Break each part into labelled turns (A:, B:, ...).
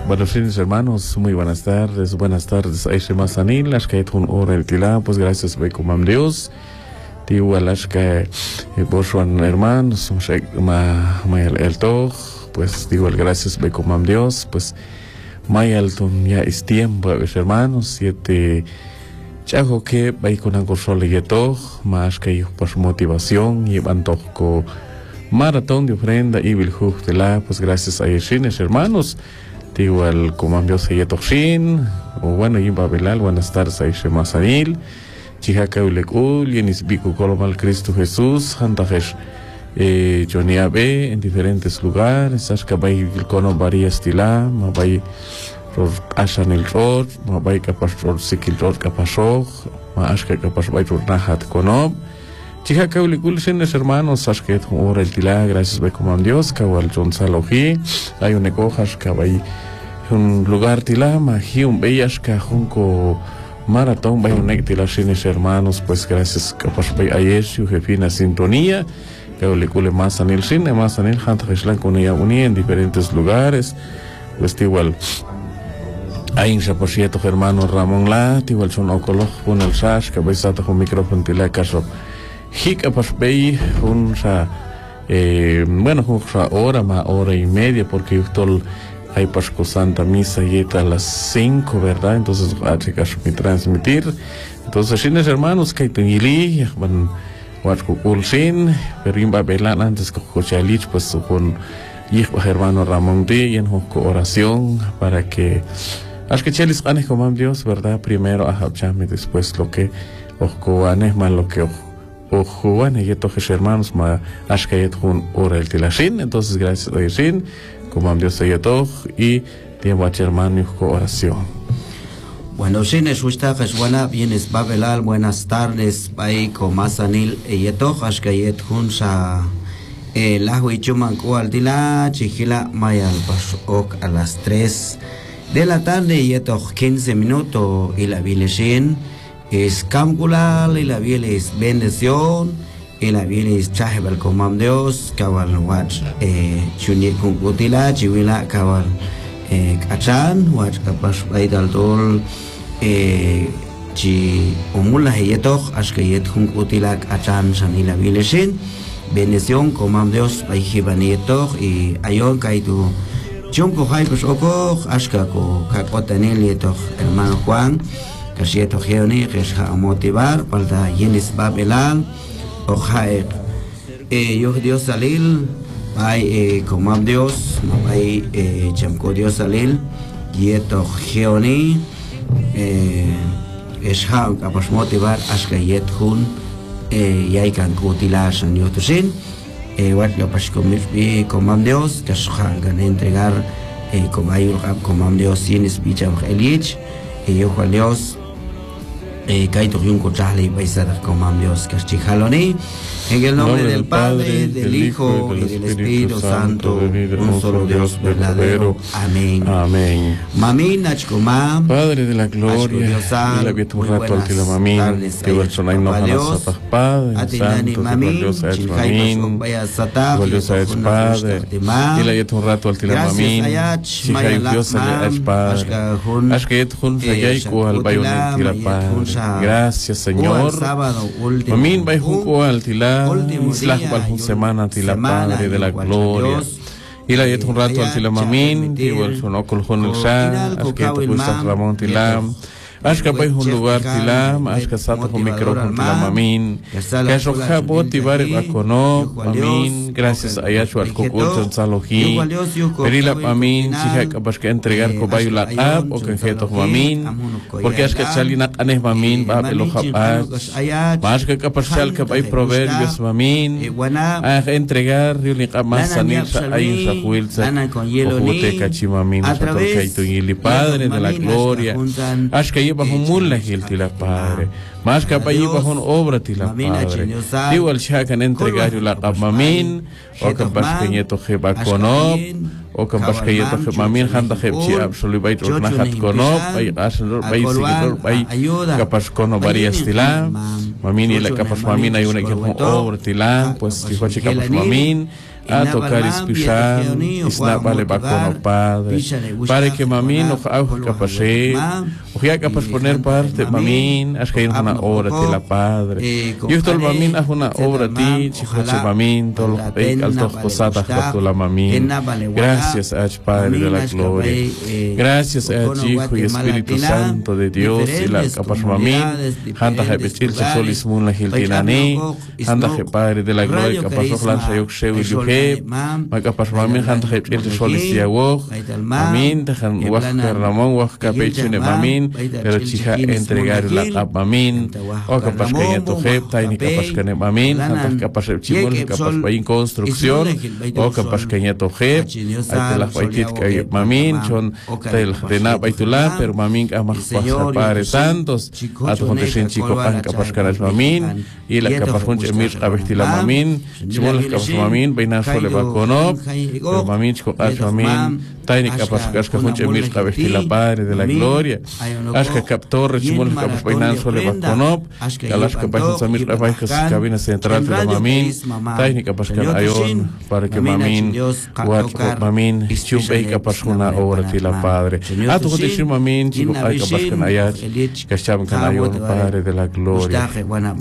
A: Buenos días, hermanos, muy buenas tardes, Aisha Masanil, las que un hora el tila, pues gracias, ve como Dios, digo a las que Boshuan hermanos, el toj, pues digo el gracias, ve como Dios, pues Mayalton ya es tiempo, hermanos, 7 chajo que va con algo solo y toj, más que por motivación, llevan toj maratón de ofrenda y bilhuj de la, pues gracias a Aishines, hermanos. Igual como Dios y Toxin, o bueno, y Babelal, buenas tardes, Aisha Masanil, Chijaca Ulekul, Yenis Biku Colomal Cristo Jesús, Hantajesh, Johnny Abe, en diferentes lugares, Ashka Bay Vilcono Varias Tila, Mabay Ashan el Rod, Mabay Capas Rod Sikil Rod Capasoj, Ashka Capas Bay Nahat Konob, Chijaca Ulekul, Shenes hermanos, Ashket, Ora el Tila, gracias, ve como Dios, Kawal John Saloji, hay un ecojas, Kabay. Un lugar tilama, un bellas cajunco maratón, vaya un ectilaciones hermanos, pues gracias capaz by ayer su jefina sintonía, que le cule más en el cine, más en el Hantajlan con ella unía en diferentes lugares, pues igual. Hay un chaposieto hermano Ramón Lat, igual son ocolog, un el sash, que vais a tener un micrófono tilacaso. Hica pas bay, un bueno, hora y media, porque yo todo hay Pascua Santa Misa y a las 5, ¿verdad? Entonces, mi transmitir. Entonces, chines hermanos, que tenili, van, Ulsin, Perimba Belan, antes que Cochalich, pues con hijo hermano Ramón D, y en oración para que, que chelis anes como Dios, ¿verdad? Primero a Habchame, después lo que, anes man lo que, Juan y estos hermanos, ma, que un hora el tilashin, entonces, gracias a Dios, como Dios y tiempo a hermano y oración.
B: Bueno, Shines Ustajas, buena, bienes Babelal, buenas tardes, Bai, Comasanil, Yetoch, Ashkayet, Hunsa, Lahui Chuman, Kualtila, Chihila, Mayal, Pasok, a las 3 de la tarde, Yetoch, 15 minutos, y la Vileshin, es Camculal, y la Vil es bendición. Y la vida es chahebal comam Dios, cabal watch, chunie kungutila, chiwila, cabal, achan, watch capas baidal tol, chi umula heyetoch, ashkayet kungutila, achan, sanila vileshin, bendición comam Dios, baijibanietoch, y ayon kaitu, chumpo haipus okoch, ashkako, kakotanil yetoch, hermano Juan, casietoch yeoni, que es a motivar, para yenis Babelal. Ojae, yo Dios salil, hay como Dios, hay chamco Dios salil, y esto geoni, es ha capaz motivar hasta yet hun, y hay can cutilas en yotusin, what yo pas como Dios, que es han entregar, como hay como Dios sin espicha elich, y yo Juan Dios. Kaito Yunko Charlie Paisada como Dios Castijaloni, en el nombre del Padre, del Hijo y del Espíritu Santo, un solo Dios verdadero. Amén.
A: Amén.
B: Mamín Nachkoma,
A: Padre de la gloria, y la vieta un rato al tila mamín, que vuestro no a las zapas Padre, Santo, Dios es mamín, Dios es Padre, y la vieta un rato al tila mamín, si hay Dios es Padre, haz que et jun fayaiku al bayonet tila Padre. Gracias, Señor. Mamín, Baijuco al Tila, Islah Balhun Semana Tila, Padre de la Gloria. Y la yet un rato al Tila Mamín, y el sonocol con el Shah, Asqueto Pusas Ramón Tila. Ashka bay un lugar tilam, ashka sato con micrófono tilam, amin. Que roja botivar akono, amin. Gracias a Yahshua al coculto saloji. Perila amin, si capaz que entregar cobayo la ab o que jeto amin. Porque ashka chalina anes mamin, va a lo japaz. Más que capaz chal que bay proverbios mamin. A entregar riulik amas sanil ayin sahuilza. Ojute cachimamin, satorcaito y Padre de la gloria. Ashka bajo un lejil tila Padre, más que para bajo una obra tila Padre. Digo al chacan entregar la mamin, o que pas que nieto jeba conob, o que pas que nieto jeba mamin, handa jebchi absolutamente nahat conob, hay asno, hay seguidor, hay capas cono varias tila, mamin y la capas mamin hay una que obra tila, pues dijo chica pas mamin. a tocar Ispisham, Isnapale Bacono Padre, para que Mamin o Capashe, o ya capaz poner parte, Mamin, haz que hay una obra de la Padre. Yo estoy Mamin, haz una obra ti, Chicoche Mamin, todo lo que altos posadas con la Mamin. Gracias a Padre de la Gloria. Gracias a Hijo y Espíritu Santo de Dios y la capaz Mamin. Hanta Hepechil, Solismun, la Hiltinani, Hanta Padre de la Gloria, capaz Oxlan, Sayok Shew y Yuheb, Macapaz Mamin, Hanta Hepechil, Solis Yawok, Mamin, Tejan Waka Ramón, Waka Pechune Mamin, pero Chiha entregar la Cap Mamin, o capaz que ya Toheb, Taini capaz que Mamin, Hanta capaz Chimul, capaz Pain construcción, o capaz que ya Toheb, Ate la Paitit que Mamin, Chon, Tel de Napaitula, pero Mamin, Amak Pasa Padre Santos, a tu condición chico pan capaz que Mamin, y la capaz Punch Emir Abestila Mamin, Chimul capaz Mamin, Bainan Sole Baconop, pero Mamin, Chico Mamin, Taini capaz que Punch Emir Abestila Padre de la Gloria, Ashka Captor, Chimul capaz Bainan Sole Baconop, Alaska Bainan Samir Abaikas, cabina central de la Mamin, Taini capaz que Ayon, para que Mamin, Watch Mamin, Chumbe capaz una obra de la Padre. A tu condición Mamin, Chico Ay capaz que Ayat, que Cham Ayon, Padre de la Gloria.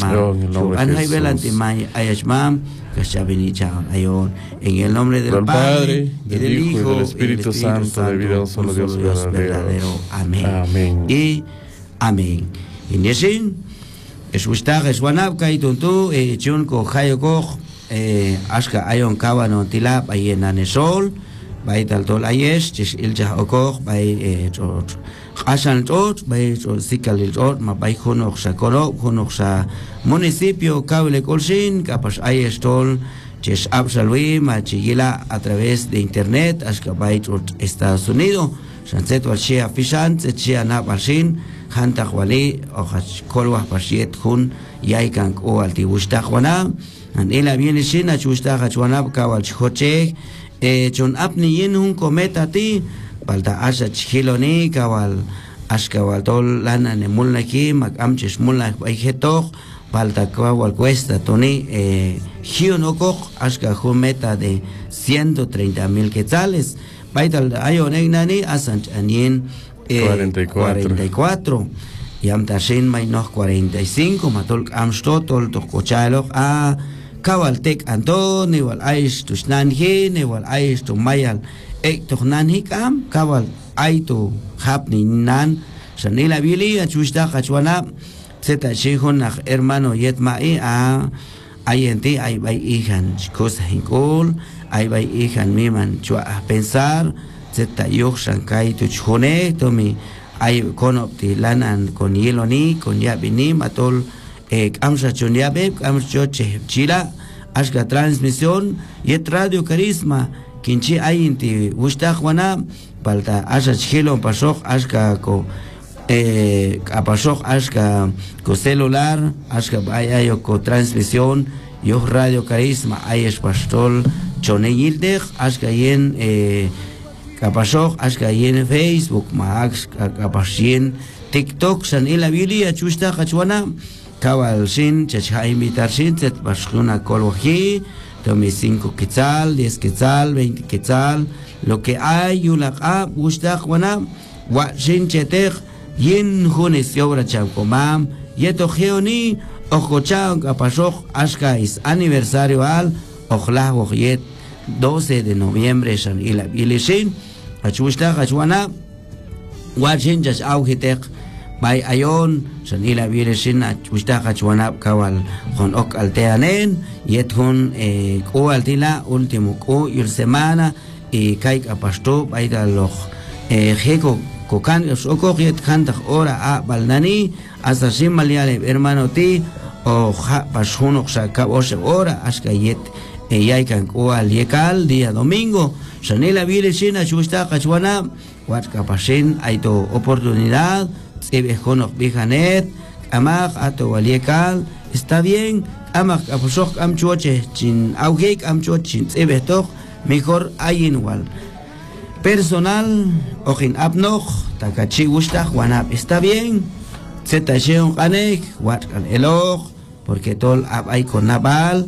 B: En el nombre del Padre,
A: del Hijo y del Espíritu Santo, de vida un solo Dios verdadero.
B: Amén. Y amén. Indesin, esustag eswanab kaituntu, chun ko hayoko, ashka ayon kawano tilap ayenan sol, baital tol ayesh, chis ilja okok, bay Asan tot, bay sikal tot, ma bay hunok sa korok, hunok sa municipio Cable Colsin, capaz ayesh tol, chis absalwi, ma chigila a través de internet, ashka bay tot Estados Unidos, sanset wal shea fishan, set shea na balsin, hantak wali, ochach kolwah pashiet hun, yaikank o altiwustak wana, an ila viene sin, achustak achwanab kawal chhoche, chon apni yin hun kometa ti, Balta asha chiloni kawal askawal tol lana ne mulna ki mak amches mulna baijetok balta kawal cuesta toni hionokok aska humeta de 130,000 quetzales baital ayo negnani asan anien 44 yam tashin may noh 45 matol amstotol to kochalok a kawal tek antoni wal aish tusnanhi ne wal aish tu mayal toch nan hikam kawal aito hapni nan sanila bili achusta kachwana zeta shihon nach hermano yetmai a ayenti ay bay ihan cosa hinkol ay bay ihan miman chua pensar zeta yoch shankai tu chone tomi ay konopti lanan con yeloni con yabini matol amsa chonyabe amsa chila ashka transmisión yet radio carisma Kinchi ayinti ustak wana balta asha chilo pasok ashka ko apasok ashka ko celular ashka ayo ko transmisión yo radio carisma ayesh pastol chone yildek ashka yen kapasok ashka yen Facebook ma kapasien TikTok san ila bili achusta kachwana kawal sin chachai invitar sin set paskuna kolwaji Tome 5 quetzal, 10 quetzal, 20 quetzal, lo que hay, yulaka, gustak, wana, wa shin chetek, yin junes yobra chankomam, yeto geoni, ojochang, apasok, ashka is aniversario al, ojla, ojet, 12 de noviembre, shan ila bilishin, achustak, achwana, wa shin chach augitek, Bay ayon sanila biresin achustak achwanab kawal con ok alteanen yet hun ko altila último ko ir semana y kai apasto bay daloch heko kokan oko yet kantak ora a balnani hasta sin maliale hermano ti o pashun oksa kabos ora aska yet yaikan ko al yekal día domingo sanila biresin achustak achwanab wat kapasin aito oportunidad Ebejonok bijanet, amak ato waliekal, está bien, amak aposok amchoche, chin augek amchochin, ebetok, mejor hay igual. Personal, ojin apnok, takachi gustak, wanap, está bien, zeta sheon kanek, watkan elok, porque tol ab ay con nabal,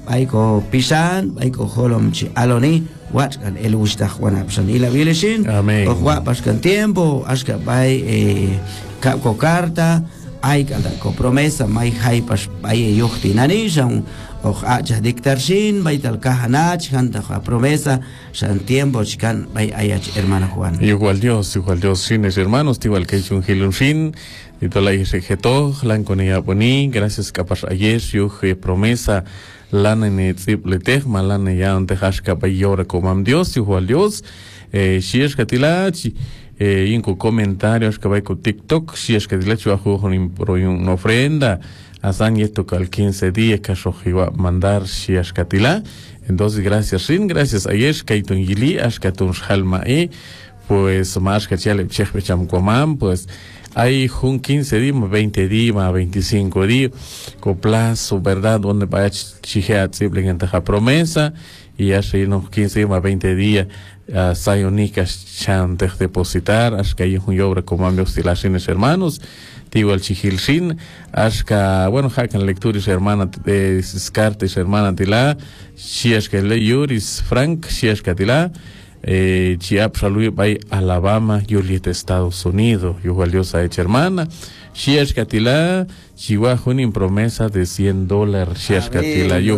B: baiko pishan baiko holom chi aloni watkan el ustah wana psan ila bileshin o wa paskan tiempo aska bai ko carta ay kada ko promesa mai hay pas bai yuhti nani jan o aja dictarshin bai tal kahanach hanta promesa san tiempo chikan bai ayach hermano Juan
A: igual Dios fines hermanos igual que un hilun fin y toda la iglesia lan con ella boni gracias capas ayer yo promesa lana ne triple tech malana ya ante hashka bai yora como Dios igual Dios shies katilachi inco comentarios que va con TikTok si es que de hecho bajo una ofrenda a San y esto que al 15 días que iba a mandar si es catila entonces gracias Rin gracias a Yesh que ton Gili ashkatun Halma pues más que chale chech pecham comam pues hay un 15 días, 20 días, 25 días, con plazo, ¿verdad? Donde vaya chijea triple en esta promesa, y hace unos 15 días, 20 días, sayonicas chantes depositar, hasta que hay un obra como amigos oscilaciones hermanos, digo el chijilsin, hasta, bueno, hakan lecturas hermana, descartes hermana tila, si es que le yuris Frank, si es que tila, Chiap Salui by Alabama, Juliet, Estados Unidos, yo valiosa hecha hermana, Shiash Katila, Chihuahua promesa de $100, Shiash Katila, yo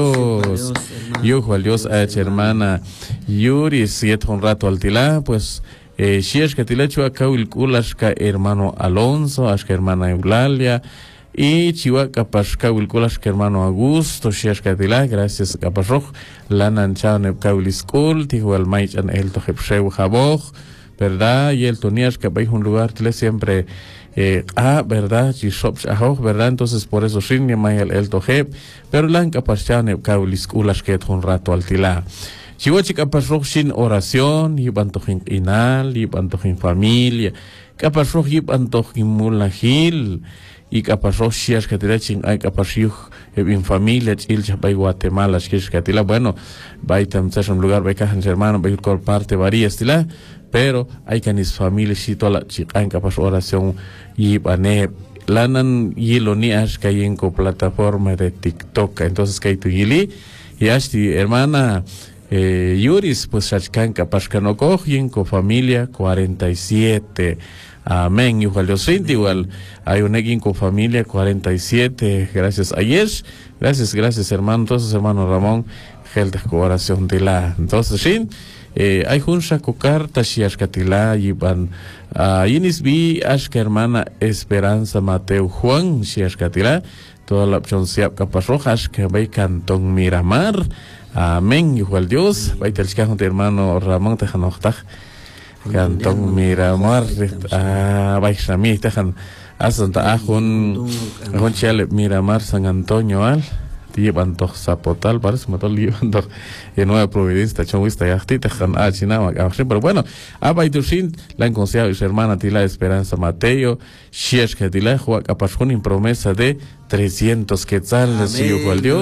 A: Dios hecha hermana, Yuri, 7 un rato altila, pues, Shiash Katila, Chuacau, Kulashka, hermano Alonso, Ashka, hermana Eulalia, y Chihuahua Pascau que hermano Augusto Shiashkatila gracias Capasroj Lanan Chan Kauli School Tijo al Maichan el Tojepsheu Jaboj verdad y el Tonias que vais un lugar que siempre verdad y shops ajoj verdad entonces por eso sin ni Mayel el Tojep pero Lan Capachan Kauli School que un rato altila Chihuahua Capasroj sin oración y bantojin inal y bantojin familia Capasroj y bantojin mulahil y capaz Shias que te lechen hay capaz en familia il chapay Guatemala que tila bueno vai también un lugar vai cajan hermano vai por parte varía estila pero hay que mis familias si toda la chica capaz oración y bane lanan yilo ni as que hay en plataforma de TikTok entonces que hay tu yili y asti hermana Yuris pues achkan capaz que no cogen con familia 47 amén, igual Dios igual hay un egin con familia 47, gracias a Yesh, gracias hermano, entonces hermano Ramón, gel de oración de la, entonces sí, hay un saco carta si ashkatila y van inis vi ashka hermana Esperanza Mateo Juan si ashkatila, toda la opción siap capas rojas que va Cantón Miramar, amén, igual Dios, va a de hermano Ramón Tejanoctaj Cantón Miramar vais a mí tejan hasta un chale Miramar San Antonio al llevan dos zapotal parece mató llevan dos en Nueva Providencia chonguista y ahí tejan china pero bueno abaitusin la encontraba su hermana tila Esperanza Mateo Shiash que tila juega capaz con promesa de 300 quetzales hijo al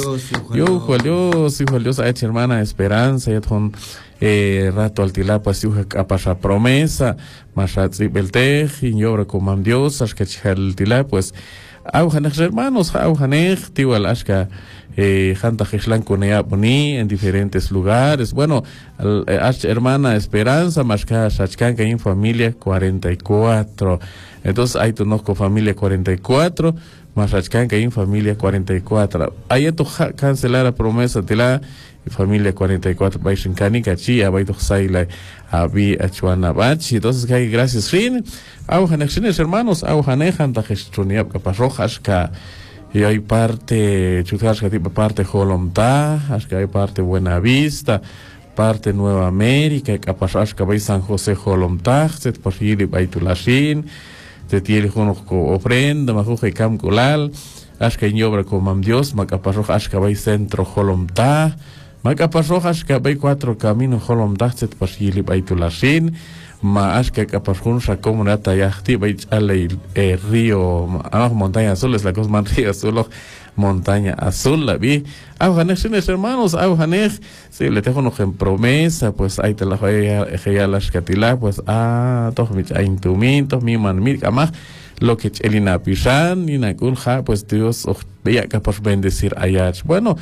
A: Dios a esta hermana Esperanza y con rato altila pues a pasar promesa más beltej y obra como Dios as que altila pues aujanej hermanos aujanej igual ashka janta jeshlan con ella boni en diferentes lugares bueno hermana Esperanza más que ashkan que en familia 44 entonces hay tu con familia 44 más ashkan que en familia 44 hay tu cancelar la promesa de la familia 44 Baishin Kanika Chi Abaito Saila Abi Achuana Bachi entonces que hay gracias Rin aujanexines hermanos aujanejan tajestrunia capas rojas que y hay parte chutas que tipo parte Jolomta que hay parte Buenavista parte Nueva América capas que vai San José Jolomta set posible Baitulashin te tiene con ofrenda majuja y cam colal que en obra con Dios macapas rojas que vai Centro Jolomta Macapas rojas que hay 4 caminos holom dachtet pasili baitulasin ma que capas junsa comunata yahti bait ale río montaña azul es la cosa más río azul montaña azul la vi aujanexines hermanos aujanej si le tengo en promesa pues ahí te la ya las catila pues todos mis aintumintos mi man mi camaj lo que elina pisan y na kulja pues Dios veía capaz bendecir allá bueno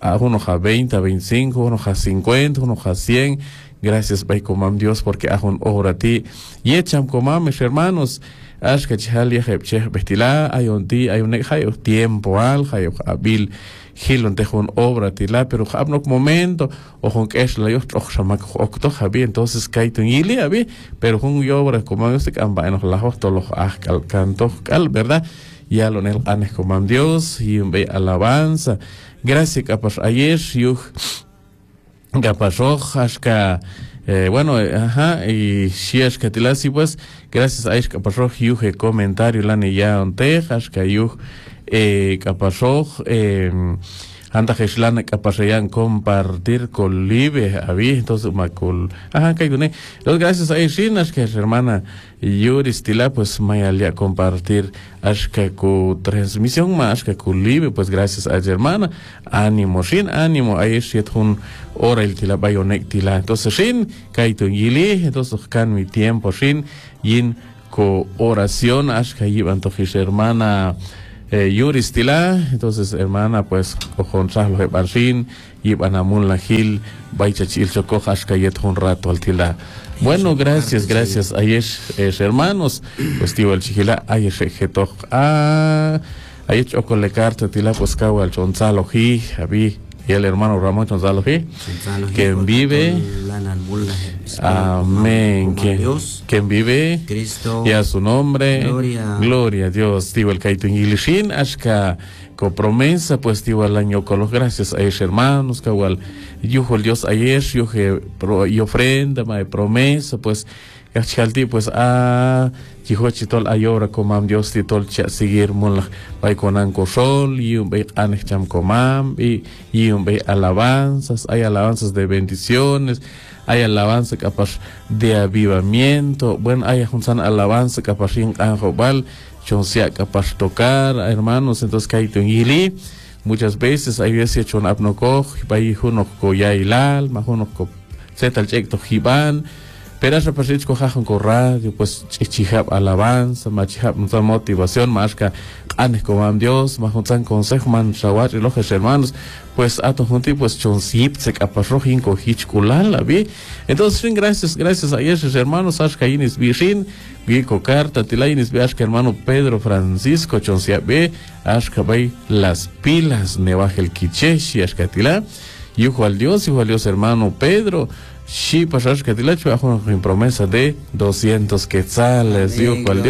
A: uno a 20, a 25, uno a 50, uno a 100. Gracias, Bay Comam Dios, porque hago obra a ti. Y echam comam, mis hermanos. Ashka chihal yaheb cheh bestila, hay un día, hay un tiempo al, hay abil, hilon tejon obra tila, pero habno momento, o con que es la yo, shamak octo jabi, entonces kaitun yili abi, pero un obra como este camba en los lajos, todos los ajcal canto, cal, ¿verdad? Ya lo nel anes comam Dios, y un be alabanza. Gracias, capas ayer, yuh, capas ashka. Bueno, y si es que te pues, gracias a que pasó yuge comentario la ya ontejas que yuj capasó anda que slana capasayan compartir con libre habí entonces macul que dune los gracias a Ishinas que es hermana Yuris Tila pues mayalia compartir ashka ku transmisión más que ku libre pues gracias a hermana ánimo sin ánimo ahí siet un hora el tila bayonek tila entonces sin kaito yili entonces can mi tiempo sin yin ko oración ashka yiban tojis hermana Yuris Tila, entonces hermana pues con Sahlo de Barsin y Banamun la Gil, Baichachil Chocojas Cayet un rato al Tila. Bueno, gracias, hermanos. Pues tío el Chigila, ayer Getoch, ayer Chocole Carta Tila, pues Cago al Chonzalo Ji, Abi, y el hermano Ramón Chonzalo Ji, quien vive. Amén. Quien vive,
B: Cristo,
A: y a su nombre,
B: gloria
A: a Dios. Tío el Kaitun Yilishin, Ashka, con promesa, pues tío el año con los gracias a esos hermanos, Kawal, yujo el Dios ayer, y ofrenda, ma promesa, pues, Kachalti, pues, Chihuachitol ayora comam Dios titol seguir mola by conan cosol y un be anecham comam y un be alabanzas, hay alabanzas de bendiciones, hay alabanza capaz de avivamiento, bueno, hay un alabanza capaz en anjobal, chonsia capaz tocar, hermanos, entonces kaito yili, muchas veces hay veces chon abnokoj, bay hunok ko yailal, mahunok ko zetal chekto hiban. Pero esa persona cojajon con radio, pues chichihab alabanza, machihab nuestra motivación, más que anes como Dios, más un consejo, man shawat y los hermanos, pues a tu junti, pues chonsip, se caparrojin cojich kulala, vi. Entonces, gracias a esos hermanos, ashka inis bishin, vi carta, tilainis vi ashka hermano Pedro Francisco, chonsiab ve, ashka bay las pilas, nevajel kicheshi, ashka tila, hijo al Dios, hermano Pedro. Sí, pasas que te la bajo en promesa de 200 quetzales. Dios al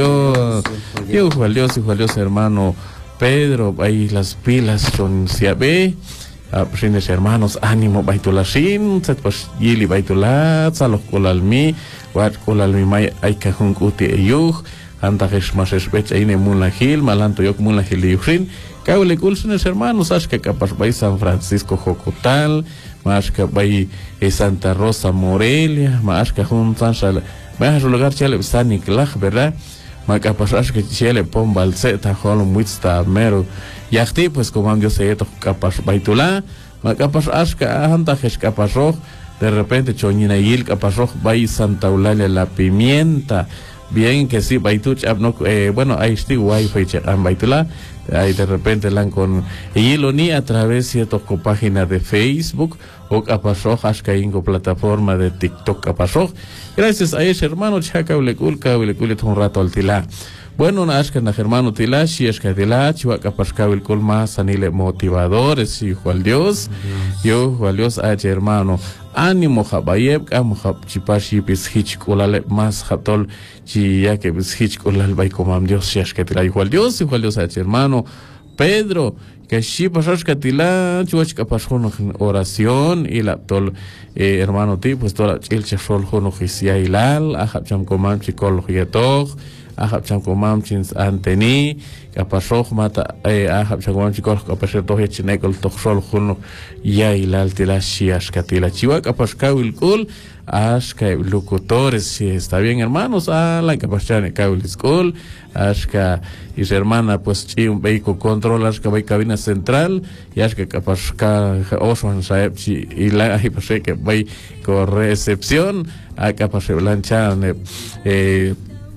A: Dios, hermano Pedro, ahí las pilas son siabe. Aprines hermanos, ánimo, baitulashin, set pues yili baitulat, salos kolalmi, wat kolalmi may ay kahun kuti eyuj, antajes más especha ine mulahil, malanto yok mulahil yujin. Caule culsunes hermanos, ash que capaz bay San Francisco Jocotal, más que bay Santa Rosa Morelia, más que juntan sal, más su lugar chale San Nicolás, ¿verdad? Más capaz ash que chale pon balseta, jolo muitsta mero, y aquí pues como Dios se eto capaz baitula, más capaz ash que antajes capaz rojo, de repente choñina yil capaz rojo bay Santa Eulalia la Pimienta. Bien que sí, baituch, no, bueno, ahí estoy wifi checan baitula, ahí de repente lan con Yiloni a través de tu página de Facebook o capasoj, hasta ingo plataforma de TikTok capasoj. Gracias a ese hermano chacaulecul un rato al tila. Bueno, nazcan a hermano tila, si es que tila, chiva capascaulecul más anile motivadores, hijo al Dios, yo al Dios a ese hermano. Ánimo jabayeb, amo jab chipashi bis hitchkolale más hatol chi ya que bis hitchkolal bay comam Dios si es que tila igual Dios a hermano Pedro que si pasas que tila chuach capasjon oración y la tol hermano ti pues toda el chefol jono hisia ilal ajab cham comam chikol hietog ajab cham comam chins anteni capasoj mata ajab cham comam chikol capasher toh chinekol toxol jono ya ilal tila shias katila chiwa capaskawil kul ashka locutores si está bien hermanos la capachane kawil school ashka y su hermana pues chi un vehículo control ashka vai cabina central y ashka capaska oswan saeb chi y la ahí pues que vai con recepción a capashe blancha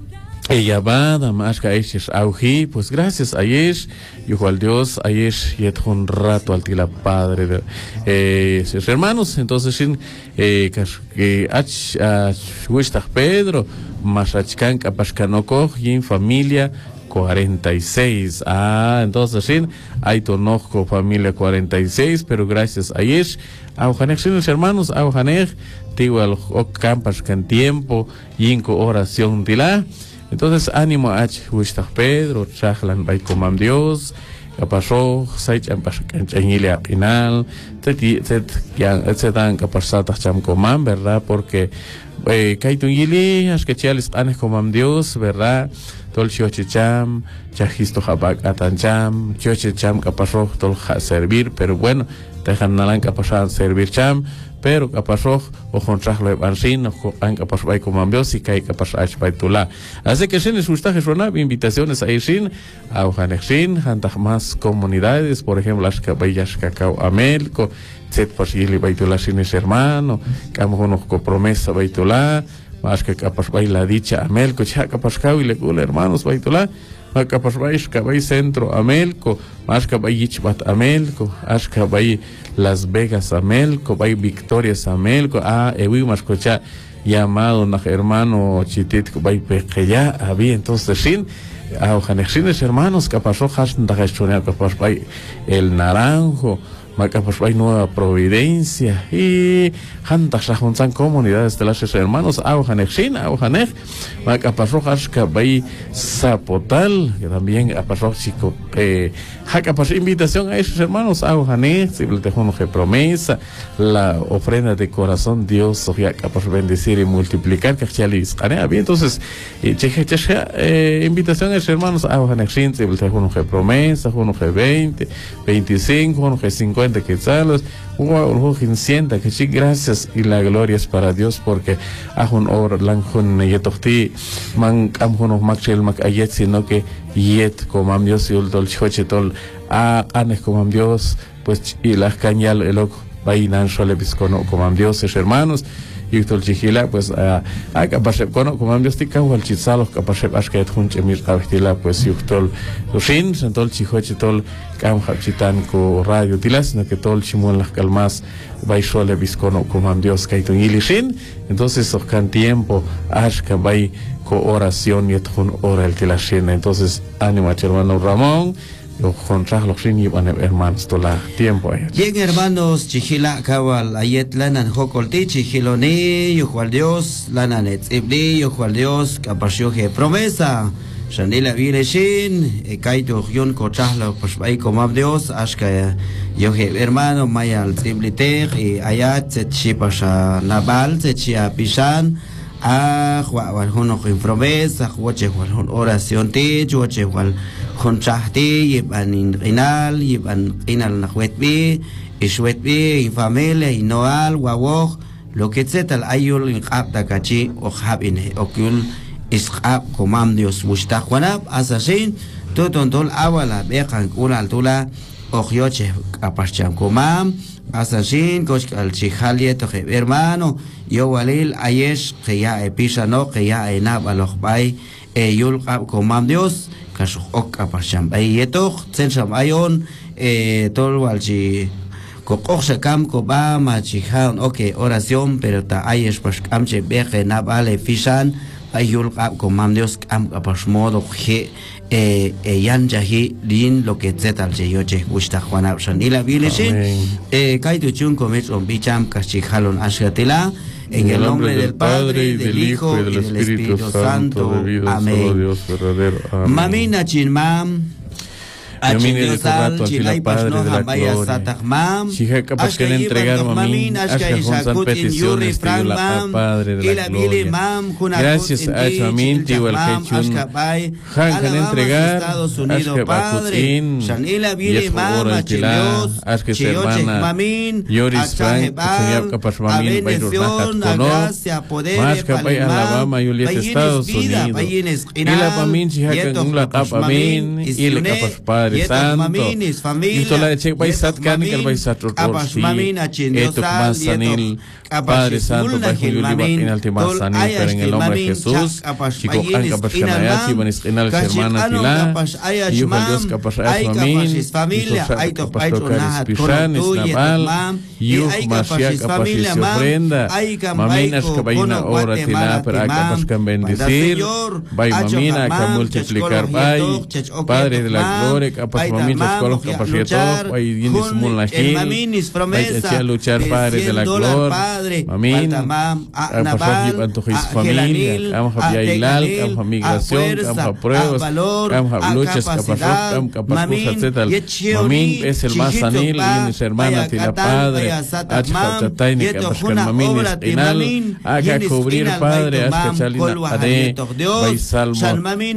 A: ella va, más que es auji, pues gracias a Yesh, yo al Dios, a Yesh, y un rato al tila padre de sus hermanos, entonces, que Huistach Pedro, Mashachkan, Capascanoko, y en familia 46. Entonces, hay Tonojo, familia 46, pero gracias a Yesh, Aujanej, los hermanos, Aujanej, Tigual Ocampas, can tiempo, y en oración tila. Entonces, ánimo a Huistach Pedro, Chahlan Baikomam Dios, Capasó, Saichan Pascanchañile final, etcétera, Capasata Chamcomam, ¿verdad? Porque Kaitungili, Asquechales Anes Comam Dios, ¿verdad? Tol Chiochicham, Chajisto Habak Atancham, Chiochicham, Capasó, Tol servir, pero bueno, dejan Nalan Capasán servir Cham. Pero capasoj o contrajlo de bansin o an capaz vai como ambios y cae capaz ach baitula. Así que sin sustajes una invitaciones a ir a Ojanexin, hantaj más comunidades, por ejemplo las cabayas cacao amelco, set pasili baitula sin ese hermano, camo con promesa baitula, más que capaz baila dicha amelco, cha capaz cao y le gula hermanos baitula. Capaz vais cabay centro Amelco, más cabay Ichbat Amelco, as cabay Las Vegas Amelco, bay Victorias Amelco, ewi más cocha llamado na hermano chitit bay pequeya, había entonces sin ojanexines hermanos capaz hojas da gestionar capaz bay el Naranjo, capaz bay Nueva Providencia y hantas san comunidades de las hermanos ojanexin ojanej capaz hojas cabay Zapotal, que también capaz chico capaz invitación a esos hermanos ojanej si le dejo que promesa la ofrenda de corazón Dios capaz bendecir y multiplicar que chalis bien entonces invitación a esos hermanos ojanexin si le dejo que promesa uno que 20 25 uno que 50 quetzales uno que 100 que sí gracias y la gloria es para Dios porque un or lanjun yetochti man amjuno makchel mak ayet sino que yet como Dios y el chochetol anes como Dios pues y las cañal el ojo vainan sole biscono como Dios es hermanos y tol chihila pues capaz cono como Dios tika wal chitsalos capaz asket junche mir avtila pues yutol sin sentol chihochetol cam hapchitan ko radio tilas no que tol chimon las calmas vai sole biscono como Dios kaitun ilishin entonces can tiempo ashka vai co oración y tun ora el tilashin entonces ánimo hermano Ramón contraj los hermanos tola tiempo
B: bien hermanos chihila kawal ayet lanan hokolti chihiloni yuhwal Dios lanan etzibli yuhwal Dios kapasyo he promesa shanila vireshin kaito yon kochahla pasbai komam Dios ashka yohe hermano mayal tsiblitech y ayat tzipasha nabal tzia pishan wal hono in promesa huache wal oración ti huache wal contrahti yiban inal yiban inal nahuetbi ishwetbi familia inoal wawoch lo que zetal ayul in qabda kachi o habine okul isqab komam Dios mushtakhwanab asasin totontol awala beqan kunal tula okhyoche apashcham komam asasin kosh al chihalie to hermano yo walil ayesh qya episa no qya enab alokhbay yul qab komam Dios kash ok apasham bay yetok tsensham ayon tol walchi kokokse kam ko ba ma chihan okay oración pero ta ayesh pas kamche beqe nab ale fisan ayul qab komam Dios am apashmodo je yan jahi din lo que zetal je yoche gusta Juana Shanila Vilesin kaitu chun comet on bicham kachihalon ashatila en el nombre del Padre, del Hijo y del Espíritu Santo. Amén. Mamina chinmam Achiniosal, Chilay Pasno, Hamaya Satahmam,
A: capaz que entregar mamin, Ashka peticiones, la Padre de la Gloria. Gracias a Chamin, Tigual Hechun, Hankan entregar, Ashka Bakutin, Yesfora Tila, Ashka Servana, Yoris Frank, Señor Capaz Mamin, Bayrurnahat Kono, Mashka Bay Alabama, Juliet Estados Unidos, y la Mamin, Chihakan, la Tapamin, y la Capaz Padre Padre Santo. Y toda la cheque baisat kan que el baisat rotorsi. Esto más sanil. Padre Santo, para que yo en el tema sanil, pero en el nombre de Jesús. Chico anca pascanaya, chico en el hermana tila. Y yo con Dios capaz a familia. Y to capaz tocar espiritual, esnaval. Y yo masía capaz de ofrenda. Maminas que vayan ahora tila para capaz que bendecir. Vai mamina que multiplicar vai. Padre de la gloria, capaz maminas con los capacitos. Vai vienes mulajil. Vai a luchar Padre de la gloria. Mamin, capaz de antojar familia. Vamos a viajar, vamos a migración, vamos a pruebas, vamos a luchas, capaz de etcétera. Mamin es el más sanil, y mis hermanas y la Padre. Achataini, capaz que mamin es final. Haga cubrir Padre, hasta chalina ade. Vai Salmo, mamin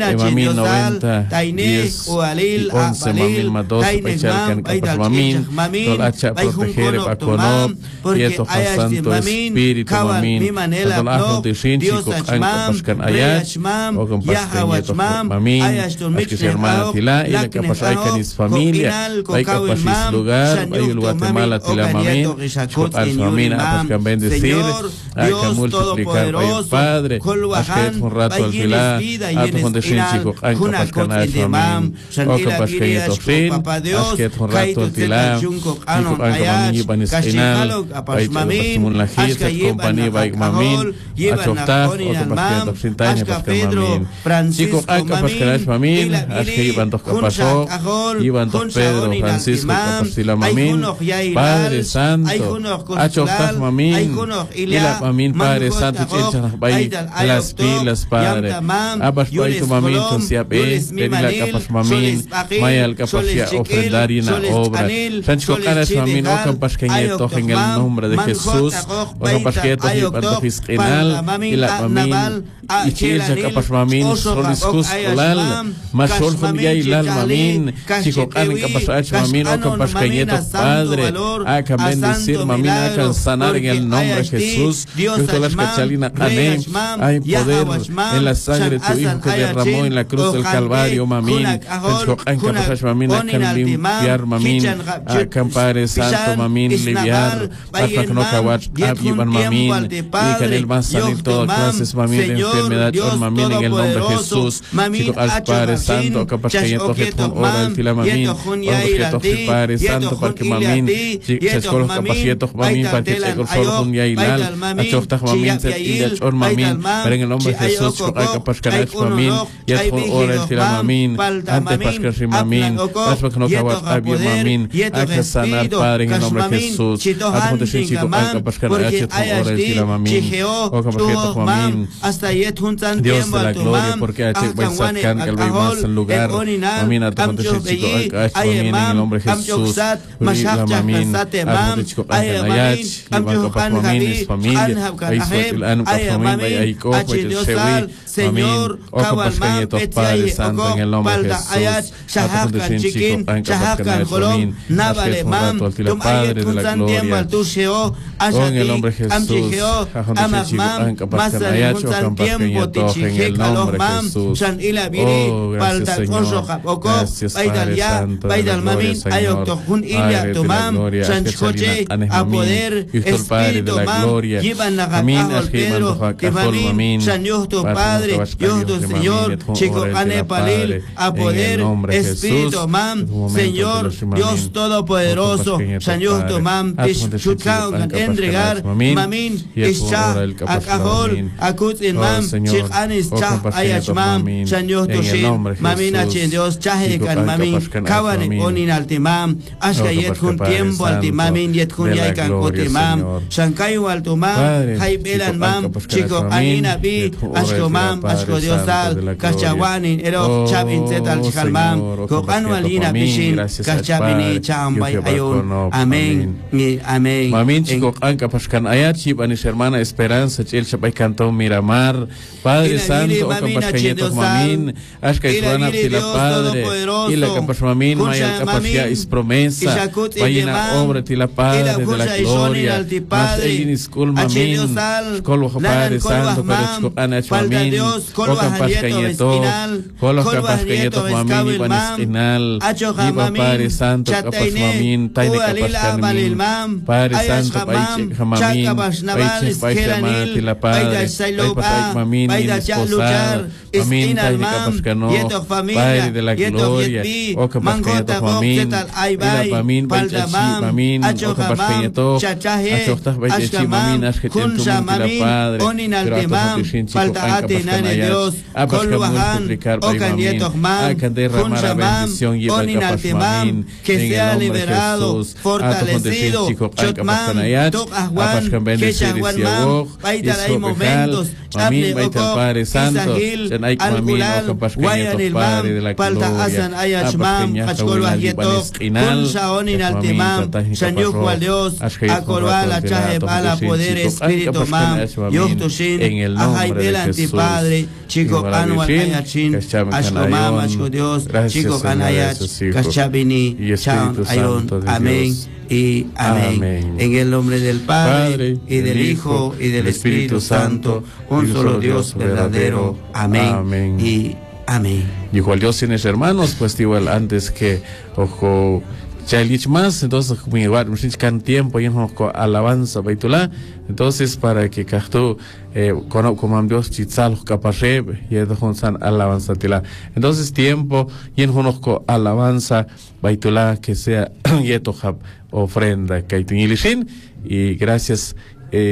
A: 90, 10 y 11, mamin más 2, vai chalcan capaz mamin. Tol hacha proteger bacono, y esto santo Espíritu mamin. Tol ajo de shinchico, anca pascan ayach, o con pascan yeto mamin. Asque se hermana tila, y la capaz hay canis familia, hay capaz is lugar, hay el Guatemala tila mamin. Al mamin a pascan bendecir, hay que multiplicar hay el Padre. Asque es un rato al tila, a tu donde shinchico, anca pascan ayach mamin. O que pascan yeto fin, asque es un rato al tila, chico anca mamin yibanis inal, hay que mun la hita compañía baik mamin, a choftar, o que pascan topsintaña pascan mamin. Chico anca pascan mamin, asque iban dos capasó, iban dos Pedro, Francisco, capastila mamin, Padre Santo, a choftar mamin, y la mamin Padre Santo, chincha bay las pilas Padre, abas bay tu mamin, chosiape, y la capas mamin, mayal capacia ofrendar y na obra. Sancho canas mamin, o capas que nieto en el nombre de Jesús, o capas que nieto y panto fiscal, y la mamin, y chilcha capas mamin, soliscus olal, mas solfun ya ilal mamin, chico canin capas ach mamin, o capas que nieto Padre, a que bendecir mamin, a que sanar en el nombre de Jesús, yo todas las cachalinas anem, hay poder en la sangre de tu Hijo que derramó en la cruz del Calvario, mamin, chico canin capas ach mamin, a que limpiar mamin, a que Padre Santo mamin, limpiar, hasta que no cawach, abiban mamin, y que en el más salir todas clases mamin de enfermedad, con mamin en el nombre de Jesús, chico al Padre Santo, capaz que ya toque tu hora el tila mamin, o que toque Padre Santo, para que mamin, se escola capaz que toque mamin, para que se solo un ya hilal, a chofta mamin, se tira chor mamin, pero en el nombre de Jesús, chico al capaz que naich mamin, ya tu hora el tila mamin, antes para que se mamin, hasta que no cawach, abiban mamin, a que sanar Padre en el nombre de Jesús, a tu chico al capaz que naich tu hora el tila mamin, o capaz que toque mamin, Dios de la gloria, porque a chico vai sacan que el vai más en lugar, mamin a tu chico al mamin en el nombre de Jesús, la mamin, a tu chico al ayach, y van capaz mamin es familia, ahí suelta el anu capaz mamin, vai ahí cojo, vai el shewi, mamin, o capaz que nietos Padre Santo en el nombre de Jesús, a tu chico al capaz que naich mamin, asque es un rato al tila Padre de la gloria, o en el nombre de Jesús, a tu chico al capaz que naich, o capaz que nietos en el nombre de Jesús, oh gracias Señor, gracias Padre Santo, de la gloria Señor, Padre de la gloria, asque chalina anes mamin, Cristo el Padre de la gloria, mamin, asque mando jacajol mamin, Padre, Dios del Señor, chico ane palil, a poder, Espíritu mam, Señor, Dios Todopoderoso, Señor Tomam, Tishutkan, entregar, mamin, Isha, Akahol, Akut in mam, Chik anis Chah, Ayach mam, Señor Toshin, mamin achen Dios, Chahekan, mamin, Kawan, Onin altimam, Ashkayet kun tiempo altimamin, Yet kun yaikan kotimam, Shankayu altumam, Haibelan mam, Chico Anina bi, Ashko mam, Ashko Diosal, Kachawanin, Ero, Chabin Zetal Chalmam, Kokanu alina bishin, Kachabini, Chambay Ayun, Amén, Amén. Mamin, Chico Anka Pascan Ayachi, Banis hermana Esperanza, Chil Chabay Cantón Miramar, Padre Santo, Campascayetos Mamin, Ashka Isuana Tila Padre, y la Campas Mamin, Maya Capacia es promesa, Vayina obra Tila Padre de la gloria, Mas Egin School Mamin, Colo Padre Santo, pero Chico Anach Mamin, O Campascayeto, Colo Campascayeto Mamin, Banis Esquinal, Iba Padre Santo, Capasmamin, Taine Capascamin, Padre Santo, Paiche Jamamin, Paiche Paichamati, la Padre, Paiche Mamin, mi esposado, Mamin, Taine Capascano, Padre de la Gloria, O Capascañato Mamin, Ila Mamin, Paichachi, Mamin, O Capascañato, Achotah Paichachi, Mamin, Ashketentum, la Padre, Grato Shinchico, Ancapascanayat, Apascamun, Publicar, Mamin, Acan derramar la bendición, lleva el Capasmamin,
B: que sea liberado, fortalecido, Chotman, Tocajuan, que Chaguanman, hay momentos, Chable Oco, Isahil, Alculal, Guayanilman, Palta Asan Ayachman, Achcolbas Yetok, Kunsaon in Altimam, Shanyuk Dios, Acorval, Achajeb, Ala Poder, Espíritu Mam, Yoctushin, Ajaibel Antipadre, Chico Anual Ayachin, Ashkomam, Ashko Dios, Chico Anayach, Kachabini, Chan Ayon, amén y amén. En el nombre del Padre, y del Hijo, y del Espíritu Santo, un solo Dios verdadero. Amén y amén.
A: Y igual Dios tienes hermanos, pues igual antes que ojo Chailich más, entonces como igual un tiempo y en alabanza baitulá, entonces para que cachto como Dios chitzal capasheb y san alabanza tila, entonces tiempo y en alabanza baitulá que sea yeto ofrenda que y gracias